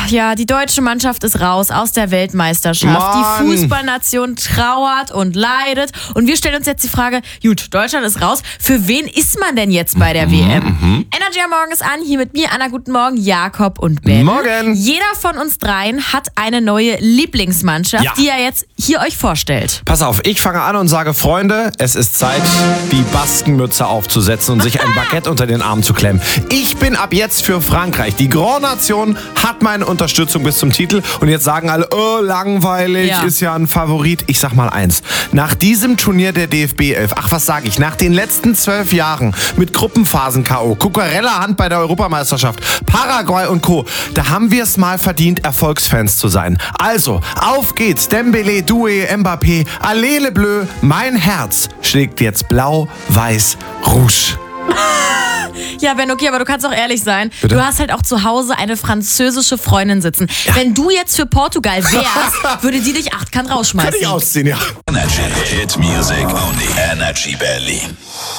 Ja, die deutsche Mannschaft ist raus aus der Weltmeisterschaft. Mann. Die Fußballnation trauert und leidet. Und wir stellen uns jetzt die Frage, gut, Deutschland ist raus. Für wen ist man denn jetzt bei der WM? Energy am Morgen ist an. Hier mit mir, Anna, guten Morgen, Jakob und Ben. Morgen. Jeder von uns dreien hat eine neue Lieblingsmannschaft, die er jetzt hier euch vorstellt. Pass auf, ich fange an und sage, Freunde, es ist Zeit, die Baskenmütze aufzusetzen und sich ein Baguette unter den Arm zu klemmen. Ich bin ab jetzt für Frankreich. Die Grand Nation hat meine Unterstützung bis zum Titel. Und jetzt sagen alle, oh, langweilig, ist ja ein Favorit. Ich sag mal eins, nach diesem Turnier der DFB 11, ach was sage ich, nach den letzten 12 Jahren mit Gruppenphasen-K.O., Cucurella-Hand bei der Europameisterschaft, Paraguay und Co., da haben wir es mal verdient, Erfolgsfans zu sein. Also, auf geht's, Dembélé, Doué, Mbappé, allez le bleu, mein Herz schlägt jetzt blau, weiß, rouge. Ja, Ben, okay, aber du kannst auch ehrlich sein. Bitte? Du hast halt auch zu Hause eine französische Freundin sitzen. Ja. Wenn du jetzt für Portugal wärst, würde die dich achtkant rausschmeißen. Kann ich ausziehen, ja. Energy Hit Music Only. Energy Berlin.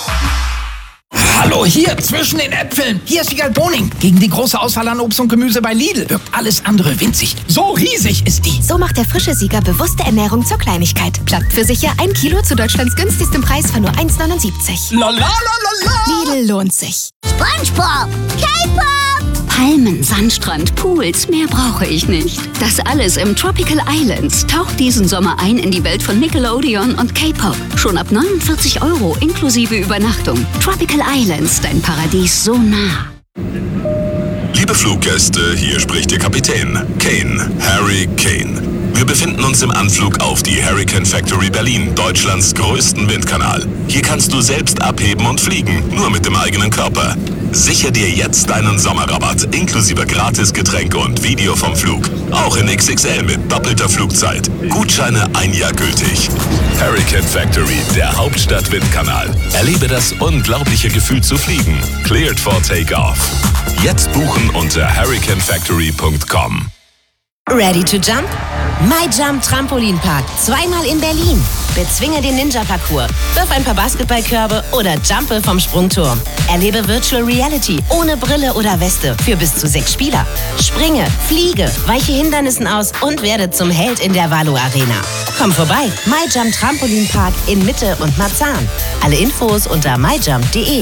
Hallo, hier zwischen den Äpfeln. Hier ist Wiegald Boning. Gegen die große Auswahl an Obst und Gemüse bei Lidl wirkt alles andere winzig. So riesig ist die. So macht der frische Sieger bewusste Ernährung zur Kleinigkeit. Klappt für sicher 1 Kilo zu Deutschlands günstigstem Preis von nur 1,79. La la la la la. Lidl lohnt sich. SpongeBob, K-Pop, Palmen, Sandstrand, Pools, mehr brauche ich nicht. Das alles im Tropical Islands. Taucht diesen Sommer ein in die Welt von Nickelodeon und K-Pop. Schon ab 49 € inklusive Übernachtung. Tropical Islands, dein Paradies so nah. Liebe Fluggäste, hier spricht Ihr Kapitän. Kane, Harry Kane. Wir befinden uns im Anflug auf die Hurricane Factory Berlin, Deutschlands größten Windkanal. Hier kannst du selbst abheben und fliegen, nur mit dem eigenen Körper. Sichere dir jetzt deinen Sommerrabatt, inklusive Gratisgetränke und Video vom Flug. Auch in XXL mit doppelter Flugzeit. Gutscheine 1 Jahr gültig. Hurricane Factory, der Hauptstadt-Windkanal. Erlebe das unglaubliche Gefühl zu fliegen. Cleared for Takeoff. Jetzt buchen unter hurricanefactory.com. Ready to jump? MyJump Trampolinpark. 2-mal in Berlin. Bezwinge den Ninja-Parcours. Wirf ein paar Basketballkörbe oder jumpe vom Sprungturm. Erlebe Virtual Reality ohne Brille oder Weste für bis zu 6 Spieler. Springe, fliege, weiche Hindernissen aus und werde zum Held in der Valo Arena. Komm vorbei. MyJump Trampolinpark in Mitte und Marzahn. Alle Infos unter myjump.de.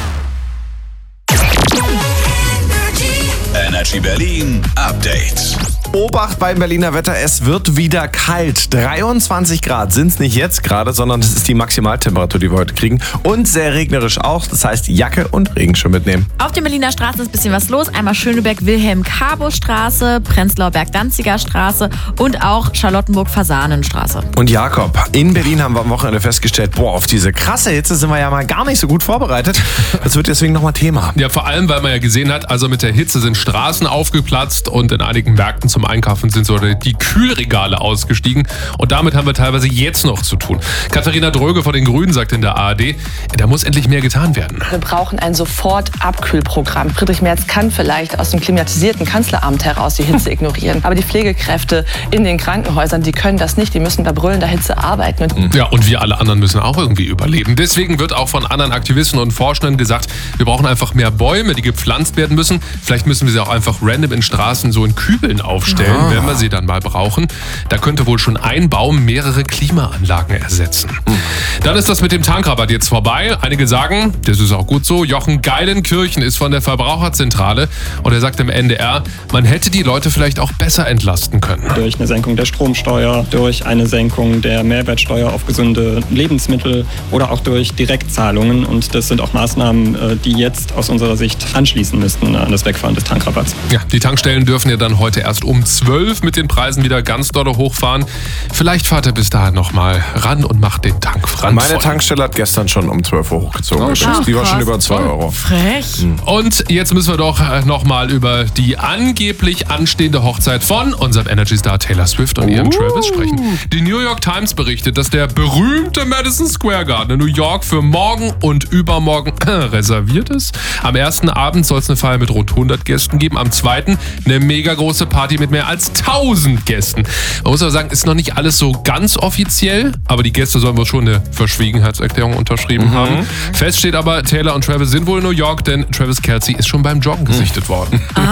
Energy Berlin Update. Obacht beim Berliner Wetter, es wird wieder kalt. 23 Grad sind es nicht jetzt gerade, sondern das ist die Maximaltemperatur, die wir heute kriegen. Und sehr regnerisch auch, das heißt Jacke und Regenschirm mitnehmen. Auf den Berliner Straßen ist ein bisschen was los. Einmal Schöneberg-Wilhelm-Cabo-Straße, Prenzlauer Berg-Danziger Straße und auch Charlottenburg-Fasanenstraße. Und Jakob, in Berlin haben wir am Wochenende festgestellt, auf diese krasse Hitze sind wir ja mal gar nicht so gut vorbereitet. Das wird deswegen nochmal Thema. Ja, vor allem, weil man ja gesehen hat, also mit der Hitze sind Straßen aufgeplatzt und in einigen Märkten zum Einkaufen sind so die Kühlregale ausgestiegen. Und damit haben wir teilweise jetzt noch zu tun. Katharina Dröge von den Grünen sagt in der ARD, da muss endlich mehr getan werden. Wir brauchen ein Sofort-Abkühlprogramm. Friedrich Merz kann vielleicht aus dem klimatisierten Kanzleramt heraus die Hitze ignorieren. Aber die Pflegekräfte in den Krankenhäusern, die können das nicht. Die müssen bei brüllender Hitze arbeiten. Ja, und wir alle anderen müssen auch irgendwie überleben. Deswegen wird auch von anderen Aktivisten und Forschenden gesagt, wir brauchen einfach mehr Bäume, die gepflanzt werden müssen. Vielleicht müssen wir sie auch einfach random in Straßen so in Kübeln aufstellen, wenn wir sie dann mal brauchen. Da könnte wohl schon ein Baum mehrere Klimaanlagen ersetzen. Dann ist das mit dem Tankrabatt jetzt vorbei. Einige sagen, das ist auch gut so, Jochen Geilenkirchen ist von der Verbraucherzentrale und er sagt im NDR, man hätte die Leute vielleicht auch besser entlasten können. Durch eine Senkung der Stromsteuer, durch eine Senkung der Mehrwertsteuer auf gesunde Lebensmittel oder auch durch Direktzahlungen. Und das sind auch Maßnahmen, die jetzt aus unserer Sicht anschließen müssten an das Wegfahren des Tankrabatts. Ja, die Tankstellen dürfen ja dann heute erst um 12 mit den Preisen wieder ganz dolle hochfahren. Vielleicht fahrt ihr bis dahin nochmal ran und macht den Tank ran. Meine Tankstelle hat gestern schon um 12 Uhr hochgezogen. Die war schon über 2 €. Frech. Und jetzt müssen wir doch nochmal über die angeblich anstehende Hochzeit von unserem Energy-Star Taylor Swift und ihrem Travis sprechen. Die New York Times berichtet, dass der berühmte Madison Square Garden in New York für morgen und übermorgen reserviert ist. Am ersten Abend soll es eine Feier mit rund 100 Gästen geben. Am zweiten eine mega große Party mit mehr als 1000 Gästen. Man muss aber sagen, ist noch nicht alles so ganz offiziell, aber die Gäste sollen wohl schon eine Verschwiegenheitserklärung unterschrieben haben. Fest steht aber, Taylor und Travis sind wohl in New York, denn Travis Kelce ist schon beim Joggen gesichtet worden.